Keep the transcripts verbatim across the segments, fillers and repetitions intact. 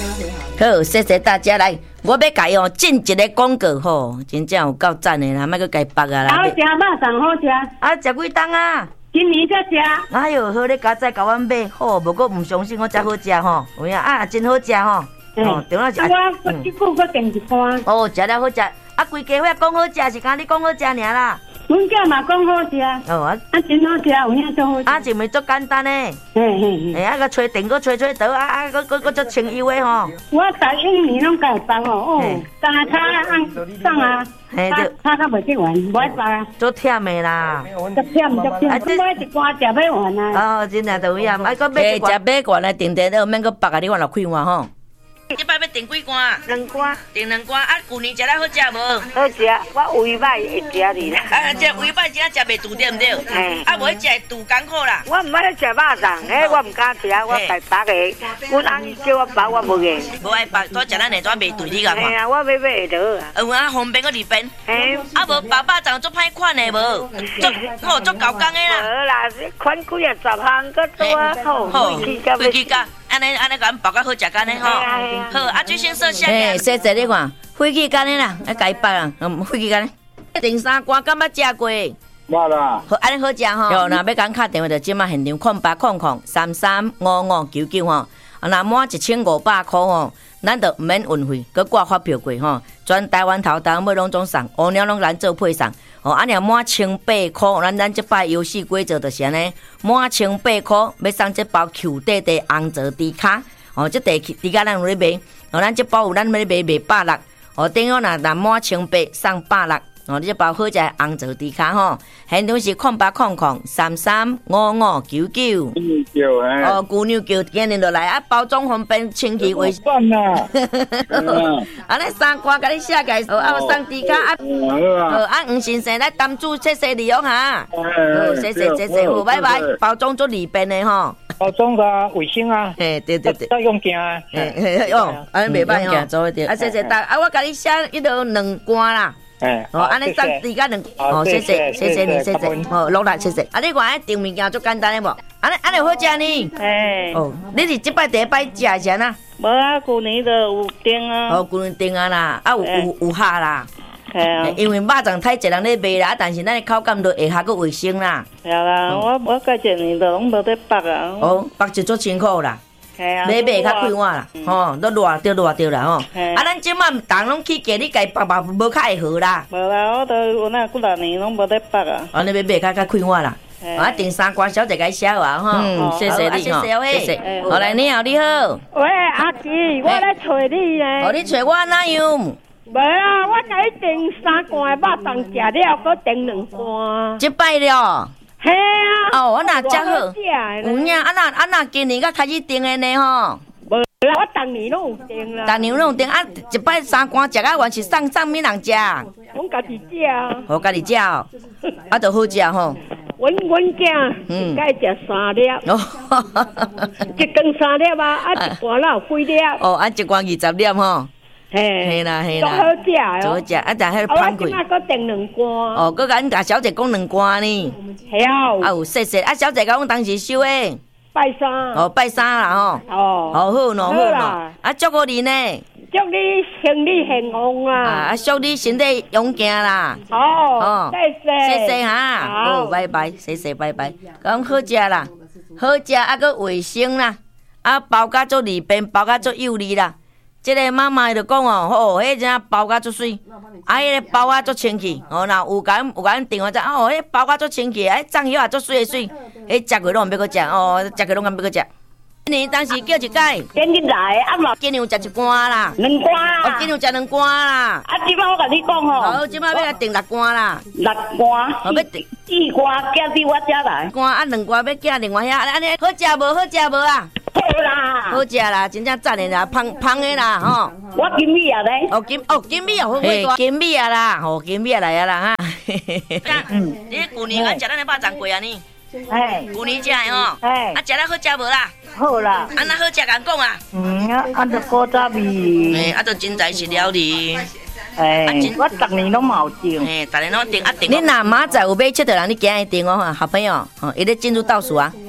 好，谢谢大家来，我要改哦进一个广告吼，真正有够赞的啦，莫搁改北啊啦。 好食，肉粽好食。 啊，食几档啊？ 今年才食。 哎哟，好咧，加载甲阮买，好，无过唔相信我才好食吼，有影啊，真好食吼。哦，对啦， 啊，我我即久搁订一盘。 哦，食了好食，啊，规家伙讲好食，是讲你讲好食尔啦。 阮囝嘛讲好食。 哦啊， 啊真好食，有影做好食。 啊，就咪足简单诶。 嘿嘿嘿。 哎，啊个吹电，个吹吹倒，啊啊，个个个足清幽诶吼。 我逐一年拢甲伊包哦，哦，当下炒按送啊，炒炒较袂去完，无爱包啊。 足忝诶啦。 足忝足忝，我一罐食买完啊。 哦，真正就有影，啊个买一罐，食买罐来订订了，免个白啊，你看落开换吼。即摆要订几罐？ 两罐。 订两罐，啊，旧年食了好食无？ 好食，我胃歹会食你啦。 啊，这胃歹真正食袂住对毋对？ 嘿。 啊，无迄食肚艰苦啦。 我毋爱食肉粽，迄我毋敢食，我家包个。阮翁伊叫我包，我无愿。 无爱包，多食咱下转袂对你甲看。 嘿啊，我要买会到啊。 有啊，方便个里边。 嘿。 啊，无包肉粽足歹款的无？足好足高工的啦。 无啦，款几啊十项，搁多好。好。 飞机甲。安尼安尼，甲阮包甲好食干呢吼。好，啊，最先说下。嘿，谢谢你看，飞机干呢啦，啊，改包啊，嗯，飞机干呢。订三罐，敢捌食过？ 冇啦。 好，安尼好食吼。哟，若要讲敲电话，就即马现场空八空空三三五五九九吼。啊，若满一千五百块吼，咱就毋免运费，佮挂发票过吼。全台湾头单尾拢总送，乌鸟拢咱做配送。哦，啊，若满千八块，咱咱即摆游戏规则就是安尼，满千八块要送即包 Q 弟弟红泽迪卡。哦，即地迪卡咱有咧卖，哦，咱即包有咱要咧卖卖百六，哦，等于若若满千八送百六。哦，你这包好食红枣猪卡吼，现场是空八空空三三五五九九。哦，姑娘叫今日就来啊，包装方便，清气卫生。 饭啦， 啊，尼三罐甲你写起，哦，啊，送猪卡啊，哦，啊，黄先生来担主，谢谢你哦哈。哦，谢谢谢谢，好，拜拜。包装做里边的吼。 包装个卫生啊。 嘿，对对对。 再用镜啊。 嘿嘿哦，安尼袂歹吼。做一点。啊，谢谢大，啊，我甲你写一条两罐啦。 哎， 哦，安尼送自家两，哦，谢谢，谢谢你，谢谢，哦，落来，谢谢。啊，你看订物件足简单的无？安尼安尼好食呢。 哎。 哦，你是即摆第一摆食是安啊？ 无啊，旧年就有订啊。 哦，旧年订啊啦，啊有有有下啦。 系啊。 因为肉粽太侪人咧卖啦，但是咱的口感都下下个卫生啦。 系啦，我我介一年都拢无得剥啊。 哦，剥就足辛苦啦。 啊， 买卖较快活啦，吼，都热着热着啦吼。啊，咱即满冬拢去价，你家剥剥无较会好啦。 无啦，我都有那几六年拢无得剥啊。 啊，你买卖较较快活啦。啊，订三罐小姐该写话吼。嗯，谢谢你吼，谢谢。好来，你好，你好。 喂，阿琪，我来找你呢。 哦，你找我哪样？ 无啊，我甲你订三罐肉粽食了，搁订两罐。 即摆了。 系啊！ 哦，我若遮好，有影啊那啊那今年才开始订的呢吼。 无啦，我当年拢有订啦。 当年拢有订啊，一摆三罐食啊，完是送送咩人食？ 阮家己食啊。 好，家己食哦，啊，就好食吼。 阮阮囝一该食三粒。哦。一羹三粒啊，啊一罐哪有几粒？ 哦，啊一罐二十粒吼。嘿，嘿啦嘿啦， 都好食哦， 好食，啊但迄个番茄，我今仔搁订两罐。 哦，搁甲阮甲小姐讲两罐呢。 系啊。 啊有谢谢，啊小姐甲阮当时收诶。 拜三。 哦，拜三啦吼。哦。好好喏，好喏。啊祝福你呢。 祝你生理兴旺啦。 啊，祝你身体勇健啦。 好。哦。谢谢。 谢谢哈。好，拜拜，谢谢，拜拜。讲好食啦，好食啊，搁卫生啦，啊包甲足里边，包甲足幼丽啦。即个妈妈就讲哦，吼，迄只包甲足水，啊，迄个包啊足清气，哦，若有甲有甲咱订话只，哦，迄包甲足清气，哎，粽叶也足水诶水，迄食过拢毋要搁食，哦，食过拢毋要搁食。今年当时叫一摆， 今日来啊嘛， 今年有食一罐啦， 两罐啊， 哦，今年有食两罐啦。 啊，即摆我甲你讲吼， 好，即摆要来订六罐啦， 六罐， 哦，要订四罐寄伫我遮来， 罐啊两罐要寄另外遐，安尼好食无？好食无啊？ 好啦， 好食啦，真正赞的啦，芳芳的啦，吼。 我金米啊咧， 哦金哦金米啊，好贵大，金米啊啦，哦金米啊来啊啦哈。嗯，你旧年敢食咱的肉粽过啊呢？ 哎， 旧年食的吼， 哎， 啊食了好食无啦？ 好啦， 啊那好食敢讲啊？ 嗯，啊按着古早味， 哎，啊都真在是了哩。 哎，我逐年拢冇订， 哎，逐年拢订啊订。你若明仔载有买七个人，你今日订哦，好朋友，哦，伊咧进入倒数啊。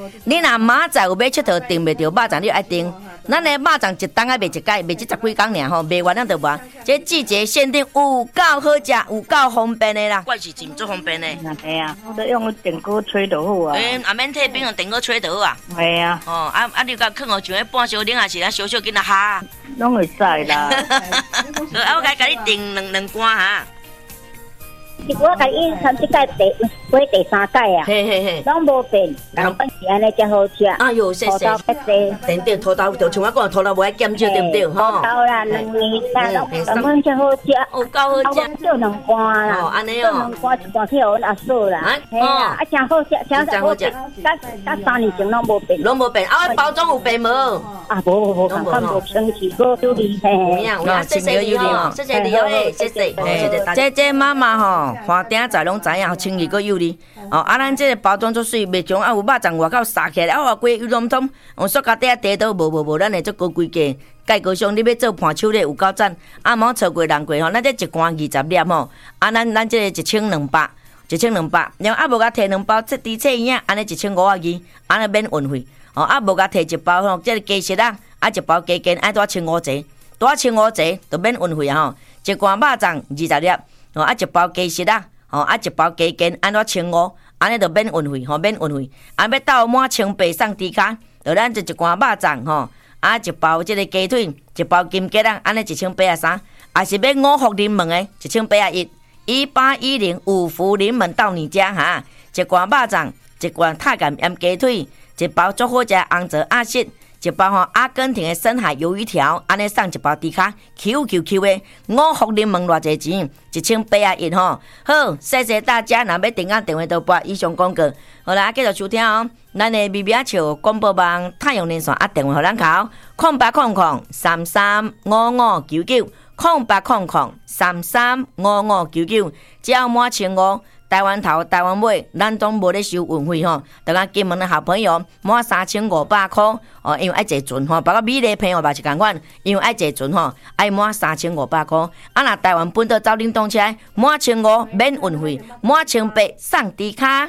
你若明仔有要佚佗订袂着肉粽，你爱订。咱的肉粽一档啊卖一届，卖即十几工尔吼，卖完咱就无。这季节限定有够好食，有够方便的啦。怪是真足方便的。 系啊，我都用电锅吹就好啊。 诶，也免退冰，用电锅吹就好啊。 系啊。 哦，啊啊，你甲放互像迄半小冷，还是咱小小囡仔哈？ 拢会使啦。 啊，我该甲你订两两罐哈。 我甲伊参即届第过第三届啊， 嘿嘿嘿， 拢无变，但本是安尼才好吃。 哎呦，谢谢。对对，土豆就像我讲，土豆无爱减少，对不对？吼。 土豆啦，两年啦，根本才好吃。 哦，够好吃。 我做两罐啦， 哦，安尼哦。 做两罐一罐去互阮阿嫂啦。嘿啦，啊，真好吃，真好吃。甲甲三年前拢无变。 拢无变，啊，包装有变无？ 啊，无无无，看无生气，个有厉害。 有影有影，谢谢你哦，谢谢你哦，谢谢，谢谢大家。这这妈妈吼，花顶仔拢知影，清气个有哩。哦，啊，咱这个包装足水，袂像啊有肉粽外口撒起来，啊，规油笼桶，用塑胶袋袋倒无无无，咱会足高规价。介高上你要做盘手咧有够赞，啊，毛炒过人过吼，咱这一罐二十粒吼，啊，咱咱这个一千两百，一千两百，然后啊无甲摕两包切猪切耳，安尼一千五啊二，安尼免运费。哦，啊无甲摕一包吼，这个鸡翅啊，啊一包鸡筋爱多千五折，多千五折就免运费啊吼，一罐肉粽二十粒，哦啊一包鸡翅啊。哦，啊一包鸡筋按怎千五，安尼就免运费，吼免运费。啊要到满千八送猪卡，就咱就一罐肉粽吼，啊一包即个鸡腿，一包金桔啊，安尼一千八啊三。啊是要五福临门的，一千八啊一，一八一零五福临门到你家哈。一罐肉粽，一罐太感盐鸡腿，一包足好食红枣鸭舌。一包吼阿根廷的深海鱿鱼条，安尼送一包猪卡 ，Q Q Q 的五福临门偌济钱，一千八啊一吼。好，谢谢大家，若要订啊电话都拨以上广告。好啦，继续收听哦。咱的咪咪笑广播网太阳连线啊，电话互咱考空八空空三三五五九九，空八空空三三五五九九，只要满千五。台湾头、台湾尾，咱总无咧收运费吼。大家金门的好朋友满三千五百块哦，因为爱坐船吼，包括美丽朋友嘛是共款，因为爱坐船吼，爱满三千五百块。啊，若台湾本岛走冷冻车，满千五免运费，满千八送猪卡。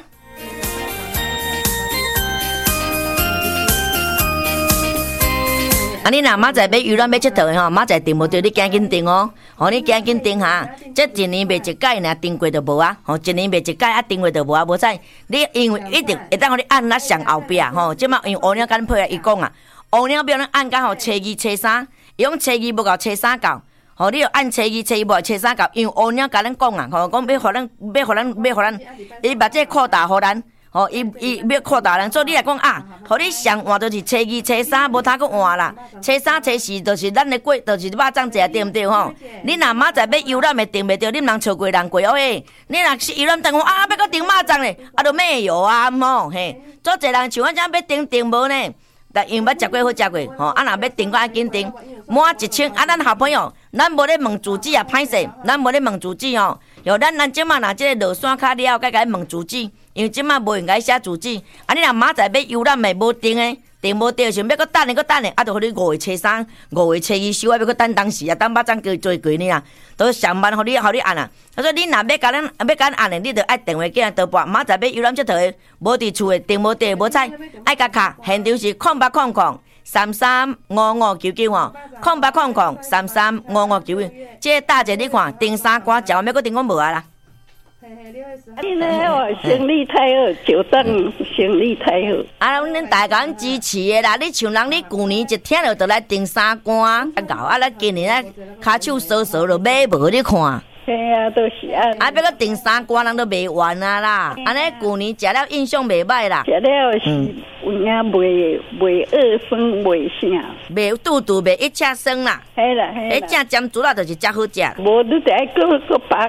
啊！你若明仔要游览要佚佗的吼，明仔订无着，你赶紧订哦！吼，你赶紧订哈！这一年卖一届尔，订过就无啊！吼，一年卖一届啊，订过就无啊！无使你因为一定会当互你按咱上后壁吼，即马因为乌鸟敢配合伊讲啊，乌鸟标咱按到吼初二、初三，伊讲初二无够初三到，吼，你要按初二、初二无初三到，因为乌鸟甲咱讲啊，吼，讲要互咱要互咱要互咱，伊把这扩大互咱。哦，伊伊要扩大人，所以你来讲啊，互你上换就是初二、初三，无他个换啦。初三、初四就是咱的过，就是肉粽食对毋对吼？你若明仔要游览的订袂着，你毋通错过人过哦嘿。你若是游览等我啊，要搁订肉粽咧，啊都没有啊吼嘿。做侪人像我这样要订订无呢，但因为捌食过好食过吼，啊若要订，我爱紧订，满一千啊，咱好朋友，咱无咧问主旨啊，歹势，咱无咧问主旨吼。有咱咱即马若即个落山卡了，该该问主旨，因为即马无应该写主旨。啊，你若明仔要游览，咪无订诶，订无到想要搁等诶，搁等诶，啊，就互你五月初三、五月初二收啊，要搁等当时啊，等肉粽叫做过呢啊，都上班互你互你按啊。他说你若要甲咱要甲咱按诶，你着爱电话叫人倒拨。明仔要游览佚佗诶，无伫厝诶，订无到无采，爱甲卡现场是空八空空。三三五五九九吼，空八空空三三五五九九，这大姐你看订三罐，食完要搁订我无啊啦。 你呢？我生理太好，就当生理太好。 啊，恁大家支持的啦！你像人，你旧年一听了就来订三罐，啊搞啊！咱今年啊，骹手扫扫就买无你看。 嘿啊，都是安。 啊，要搁订三罐，人都卖完啊啦！安尼旧年食了印象袂歹啦。 食了是有影袂袂二酸袂啥。 袂肚肚袂一尺酸啦。 嘿啦嘿啦。 迄正尖猪啦，就是真好食。 无你得爱搁搁白。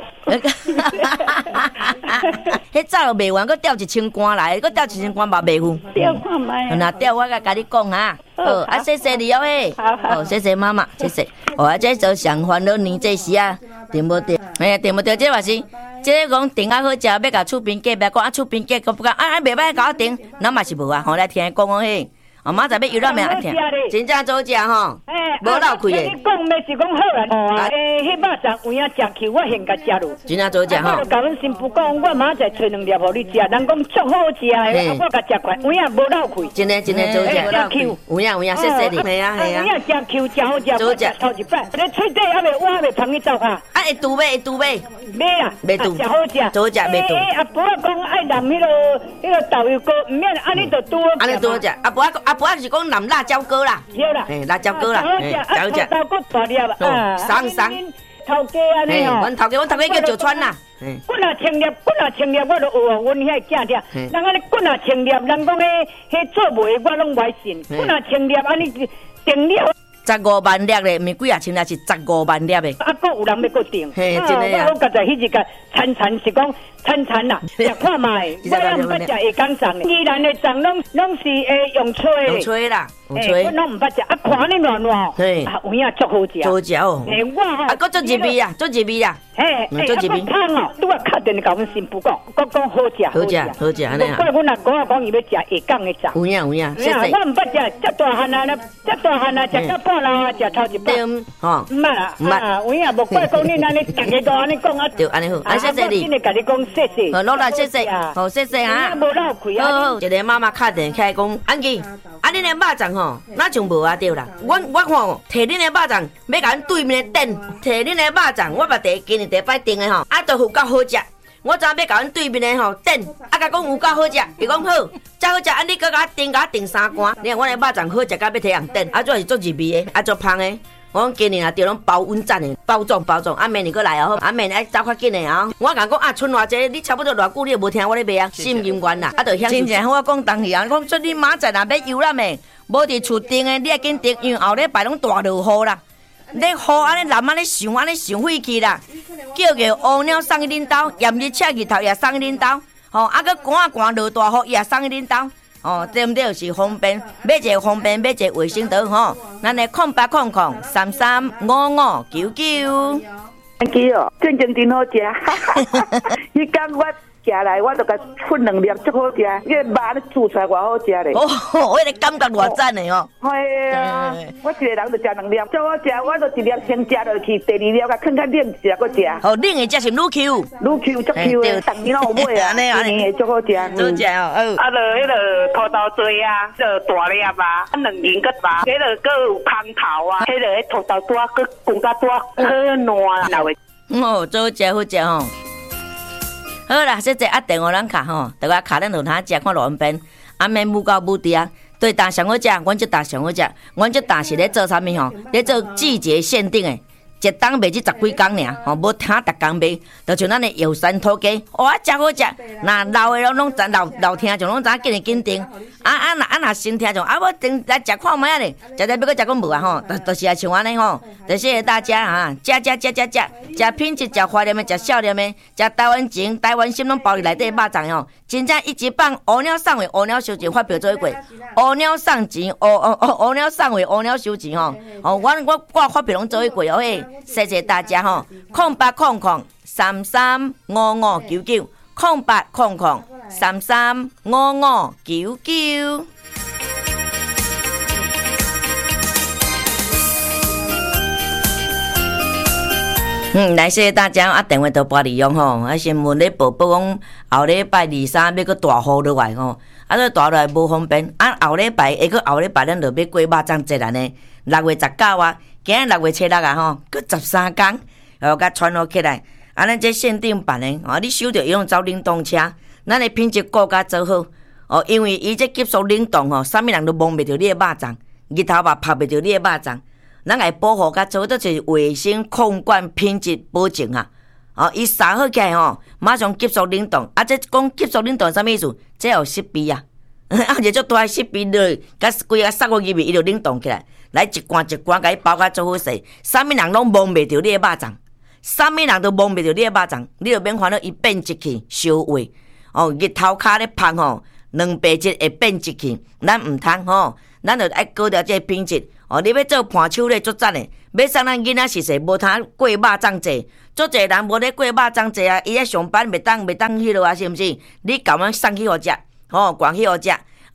迄早卖完，搁调一千罐来，搁调一千罐嘛卖赴。 调看卖。 那调我甲甲你讲哈。好，啊谢谢你哦嘿。 好好。 谢谢妈妈，谢谢。哦，这做上欢乐年这时啊，订无到。哎呀，订无到，这嘛是，这个讲订啊好食，要甲厝边价，别讲啊厝边价，佮不讲啊啊袂歹甲我订，咱嘛是无啊。吼来听伊讲讲嘿， 哦，明仔要游览咩？啊，真正好食吼，无漏气的。 你讲咩是讲好啊？诶，迄肉粽有影食起，我现甲食咯。 真正好食吼。 我就甲阮新妇讲，我明仔找两粒互你食，人讲足好食的，我甲食快，有影无漏气。 真的真的好食。有影有影，谢谢你。系啊系啊。 有影食 Q 真好食，好食头一摆。你喙底还袂，我还袂捧你走啊。 啊，会拄尾会拄尾。 买啊， 袂拄。 食好食， 好食袂拄。 诶，阿婆讲爱淋迄个迄个豆油膏，唔免安尼就拄。 安尼拄好食。阿婆阿婆是讲淋辣椒膏啦。 对啦。 诶，辣椒膏啦。 好食，啊，豆骨大粒啊。 送送。 头家安尼哦。 阮头家，阮头家叫石川啦。 滚啊青粒，滚啊青粒，我都学啊，阮遐囝囝，人安尼滚啊青粒，人讲迄迄做媒我拢袂信，滚啊青粒安尼定了。 十五万粒的，毋是几啊千粒，是十五万粒的。 啊，搁有人要搁定。 嘿，真的啊。 我刚才迄日个餐餐是讲餐餐啦，食看卖，我也毋捌食下港粽的。宜兰的粽拢拢是诶用吹的。 用吹啦，用吹。 我拢毋捌食，啊看你软软。嘿。啊，有影足好食。 好食哦。 诶，我吼。 啊，搁做一味啊，做一味啊。 嘿，做一味。汤哦，拄啊敲电话甲阮新妇讲，我讲好食。 好食，好食安尼啊。 怪阮阿公啊讲伊要食下港的粽。 有影有影，谢谢。 我毋捌食，遮大汉啊，遮大汉啊，食到半路啊，食头一。 对，吼， 唔捌啦，唔捌，有影无怪讲你安尼，逐个都安尼讲啊。 对，安尼好，啊谢谢你。 今日甲你讲谢谢。 好，落来谢谢，好谢谢啊。 无漏气啊。 好，一个妈妈敲电起来讲，安琪，啊恁的肉粽吼，哪像无啊对啦。我我看摕恁的肉粽，要甲恁对面的店，摕恁的肉粽，我捌第今日第摆订的吼，啊都有够好食。我昨要甲阮对面的吼店，啊甲讲有够好食，伊讲好，真好食，啊你搁甲订甲订三罐，你看我的肉粽好食甲要摕人店，啊主要是做入味的，啊做芳的。我讲今年啊，着拢包稳赞的，包装包装，啊明年搁来哦，啊明年爱走较紧的啊。我甲讲啊，剩偌济，你差不多偌久，你也无听我咧卖啊，心阴冤啦，啊，着享受。真正我讲当时啊，讲说你明仔若要游览的，无伫厝订的，你爱紧订，因为后礼拜拢大落雨啦。你雨安尼淋安尼想安尼想废去啦，叫叫乌鸟送去恁兜，炎日赤日头也送去恁兜，吼，啊搁寒寒落大雨也送去恁兜。哦，对不对？是方便，买一个方便，买一个卫生刀吼。咱的空八空空三三五五九九。 安琪哦，真正真好食。迄天我食来，我就甲分两粒，足好食。迄个肉咧煮出来偌好食咧。 哦，迄个感觉偌赞的哦。 系啊，我一个人就食两粒，足好食。我就一粒先食落去，第二粒甲放较冷食搁食。 哦，冷的才是愈 Q， 愈 Q 足 Q 的，当年拢有买啊。安尼安尼，足好食。 好食哦。 啊，就迄个土豆粿啊，就大粒啊，啊两斤搁八，迄个搁有空头啊，迄个迄土豆多搁滚甲多好烂啦，会。 哦，好食好食吼。好啦，谢谢啊，电话咱卡吼，大家卡咱落哪食看录音片，啊免母到母弟啊，对蛋上好食，阮这蛋上好食，阮这蛋是咧做啥物吼？咧做季节限定的。一档卖只十几工尔，吼，无听逐工卖，就像咱的药山土鸡，哇，真好食。那老的拢拢老老听众拢知紧紧订，啊啊那啊那新听众啊，我订来食看卖咧，食来要搁食讲无啊吼，都都是啊像安尼吼，就谢谢大家啊，食食食食食，食品质，食怀念的，食少年的，食台湾情、台湾心拢包伫内底肉粽吼，真正一级棒，乌鸟送为乌鸟收钱发表做过，乌鸟送钱，乌乌乌鸟送为乌鸟收钱吼，哦，我我我发表拢做过哦嘿。谢谢大家吼，空八空空三三五五九九，空八空空三三五五九九。嗯，来谢谢大家啊！电话都拨利用吼，啊新闻咧报报讲后礼拜二三要搁大雨落来吼，啊这大落来无方便，啊后礼拜下个后礼拜咱就要过肉粽节啦呢，六月十九啊。今日六月七日啊吼，搁十三天，然后甲传落起来，啊，咱这限定版的，哦，你收到伊用走冷冻车，咱的品质顾甲做好，哦，因为伊这急速冷冻吼，啥物人都摸袂着你的肉粽，日头嘛拍袂着你的肉粽，咱来保护甲做，这就是卫生控管品质保证啊，哦，伊杀好起来吼，马上急速冷冻，啊，这讲急速冷冻啥物意思？这有湿味啊，啊，就足大湿味落，甲规个杀过入面，伊就冷冻起来。来一罐一罐，甲伊包甲做好势，啥物人拢摸袂着你的肉粽，啥物人都摸袂着你的肉粽，你就免烦恼伊变质去烧坏。哦，日头骹咧晒吼，两白质会变质去，咱毋通吼，咱就爱高调这品质。哦，你要做盘手咧足赞的，要送咱囡仔是说无通过肉粽节，足侪人无咧过肉粽节啊，伊咧上班袂当袂当迄落啊，是毋是？你甲阮送去互食，吼，关去互食。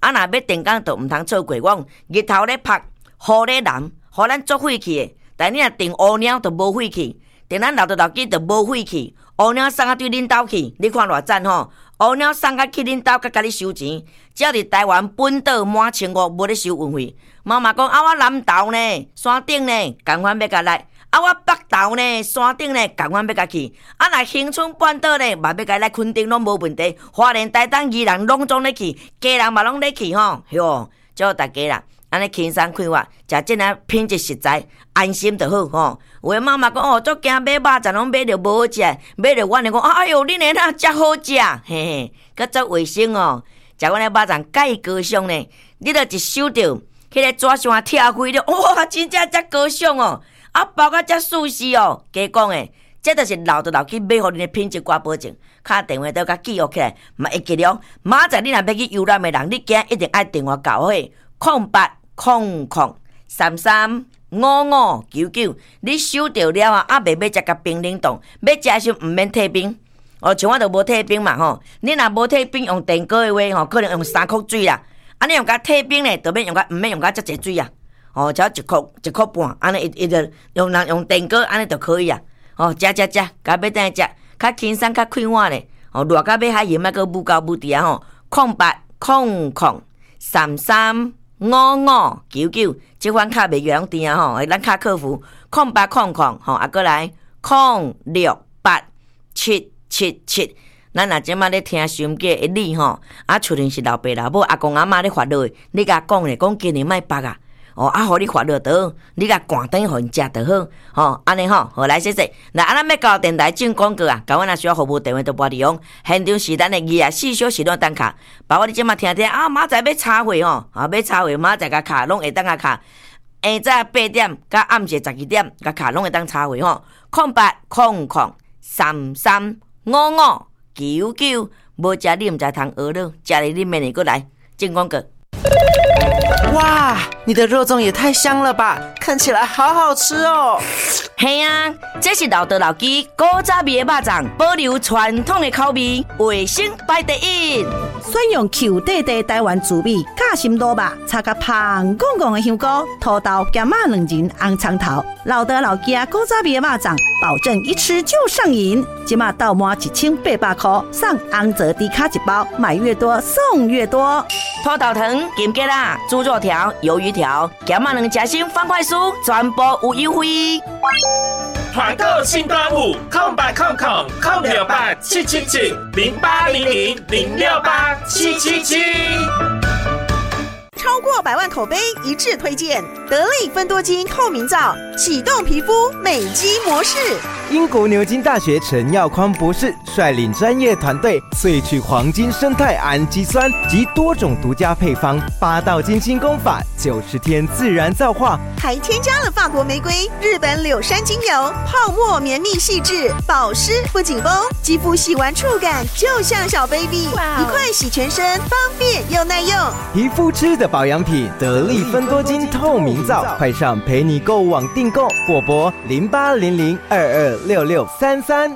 啊，若要电工就毋通做过网，日头咧晒，雨咧淋，互咱足废气的。但你若电乌鸟就无废气，电咱老豆老机就无废气。乌鸟送啊对恁兜去，你看偌赞吼！乌鸟送啊去恁兜，甲甲你收钱。只要伫台湾本岛满千五，无咧收运费。妈妈讲啊，我南投呢，山顶呢，共款要甲来。啊，我北投呢，山顶呢，共款要甲去。啊，若恒春半岛呢，嘛要甲来垦丁拢无问题。花莲、台东、宜兰拢总咧去，家人嘛拢咧去吼。哟，祝大家啦！安尼轻松快活，食真啊品质实在，安心就好吼。有诶妈妈讲哦，足惊买肉粽拢买着无好食，买着阮就讲哎哟，恁诶哪遮好食，嘿嘿，佮足卫生哦。食阮诶肉粽介高尚呢，你着一收着，迄个纸箱拆开了，哇，真正遮高尚哦，啊包甲遮舒适哦。加讲诶，这著是老着老去买互恁诶品质挂保证。敲电话都甲记录起来，嘛会记了。明仔你若要去游览诶人，你今一定爱电话交伙空八。空空三三五五九九，你收到了啊？啊，袂要食甲冰冷冻，要食时毋免退冰。哦，像我都无退冰嘛吼。你若无退冰，用电锅的话吼，可能用三箍水啦。啊，你用甲退冰咧，就免用甲毋免用甲遮济水啊。哦，只要一箍一箍半，安尼一一直用人用电锅安尼就可以啊。哦，食食食，甲要等食，较轻松较快活咧。哦，热甲要海盐，莫个舞高舞低啊吼。空八空空三三。五五九九，这款卡袂用电啊吼，咱卡客服空八空空吼，啊过来空六八七七七，咱若即马咧听收音机的你吼，啊厝里是老爸老母阿公阿嬷咧发热，你甲讲咧，讲今年莫捌啊，哦啊，互你发热倒，你甲寒等互因食就好，吼，安尼吼，好来谢谢。那啊，咱要交电台进广告啊，甲阮若需要服务电话都拨利用，现场是咱的二十四小时拢等卡，包括你即马听听啊，明仔要插会吼，啊要插会，明仔甲卡拢会当甲卡，下早八点甲暗时十二点甲卡拢会当插会吼，空八空空三三五五九九，无食你毋知通学了，食了你明年过来进广告。 哇，你的肉粽也太香了吧！看起来好好吃哦。 嘿啊，这是老道老鸡古早味的肉粽，保留传统的口味，卫生排第一。 选用 Q 弟弟台湾滋味夹心卤肉，插个香滚滚的香菇、土豆、咸马两仁、红葱头，老道老鸡古早味的肉粽，保证一吃就上瘾。即马到满一千八百块，送红泽低卡一包，买越多送越多。 土豆糖、金桔啦、猪肉条、鱿鱼条、咸马两夹心方块酥，全部有优惠。 团购新端午，空八空空空六八七七七零八零零零六八七七七。 超过百万口碑一致推荐，得力芬多精透明皂，启动皮肤美肌模式。 英国牛津大学陈耀匡博士率领专业团队萃取黄金生态氨基酸及多种独家配方，八道金星功法，九十天自然皂化， 还添加了法国玫瑰、日本柳杉精油，泡沫绵密细致，保湿不紧绷，肌肤洗完触感就像小 baby， 一块洗全身，方便又耐用。 皮肤吃的保养品，得力芬多精透明皂，快上陪你购物网订购，或拨零八零零二二六六三三。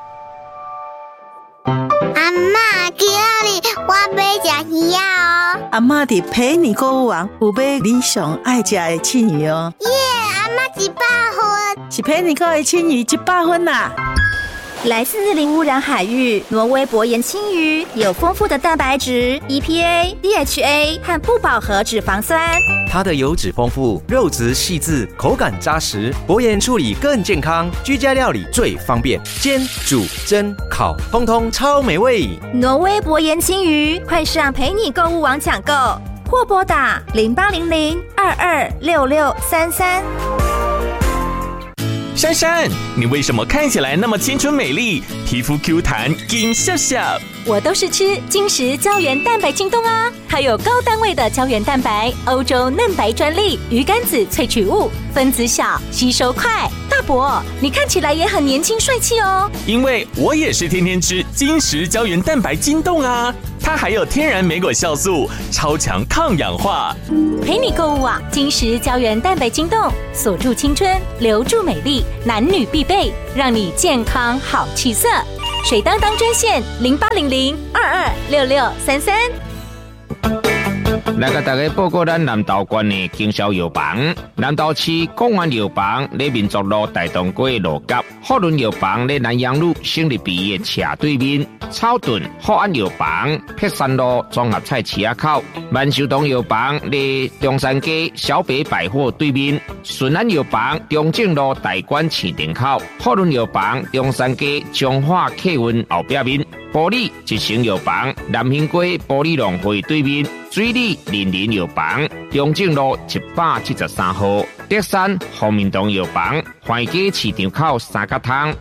阿嬷，今日我要吃鱼哦。 阿嬷伫陪你购物网有买你上爱吃的青鱼哦。 耶，阿嬷一百分， 是陪你购的青鱼一百分啦。 来自零污染海域，挪威薄盐青鱼有丰富的蛋白质、E P A、D H A 和不饱和脂肪酸。 它的油脂丰富，肉质细致，口感扎实。薄盐处理更健康，居家料理最方便，煎、煮、蒸、烤，通通超美味。 挪威薄盐青鱼，快上陪你购物网抢购，或拨打零八零零二二六六三三。 珊珊，你为什么看起来那么青春美丽，皮肤 Q 弹，金笑笑？ 我都是吃金石胶原蛋白晶冻啊，还有高单位的胶原蛋白，欧洲嫩白专利，鱼肝子萃取物，分子小，吸收快。大伯，你看起来也很年轻帅气哦。 因为我也是天天吃金石胶原蛋白晶冻啊，它还有天然莓果酵素，超强抗氧化。 陪你购物网，金石胶原蛋白晶冻，锁住青春，留住美丽，男女必备，让你健康好气色。水当当专线零八零零二二六六三三。 来甲大家报告咱南投县的经销药房。南投市公安药房咧民族路大东街路角，福伦药房咧南阳路省立毕业斜对面，草屯福安药房碧山路综合菜市仔口，万寿堂药房咧中山街小北百货对面，顺安药房中正路大馆市场口，福伦药房中山街中华客运后壁面。玻璃一成药房南兴街玻璃农会对面，水利林林药房中正路一百七十三号，德山福民堂药房怀街市场口三角汤。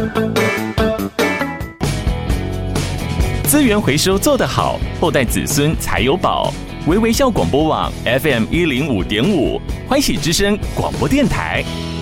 资源回收做得好，后代子孙才有宝。微微笑广播网 F M 一零五点五，欢喜之声广播电台。